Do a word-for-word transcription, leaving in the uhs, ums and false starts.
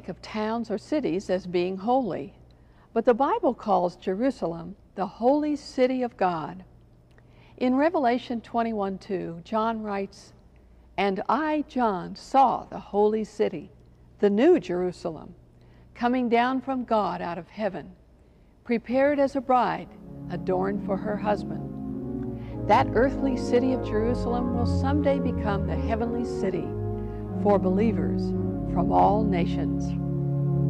think of towns or cities as being holy, but the Bible calls Jerusalem the holy city of God. In Revelation twenty-one two, John writes, "And I, John, saw the holy city, the new Jerusalem, coming down from God out of heaven, prepared as a bride, adorned for her husband." That earthly city of Jerusalem will someday become the heavenly city for believers from all nations.